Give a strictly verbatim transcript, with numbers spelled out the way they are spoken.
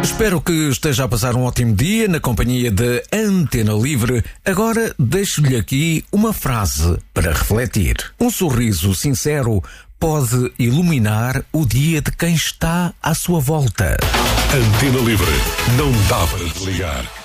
Espero que esteja a passar um ótimo dia na companhia da Antena Livre. Agora deixo-lhe aqui uma frase para refletir. Um sorriso sincero pode iluminar o dia de quem está à sua volta. Antena Livre, não dá para desligar.